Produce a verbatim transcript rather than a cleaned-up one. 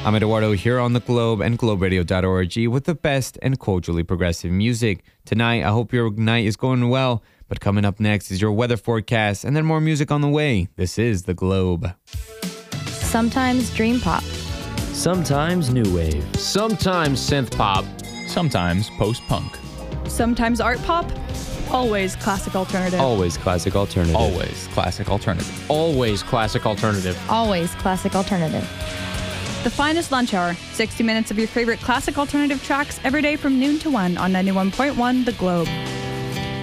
I'm Eduardo here on The Globe and globe radio dot org with the best and culturally progressive music. Tonight, I hope your night is going well, but coming up next is your weather forecast and then more music on the way. This is The Globe. Sometimes dream pop. Sometimes new wave. Sometimes synth pop. Sometimes post-punk. Sometimes art pop. Always classic alternative. Always classic alternative. Always classic alternative. Always classic alternative. Always classic alternative. The finest lunch hour. sixty minutes of your favorite classic alternative tracks every day from noon to one on ninety-one point one The Globe.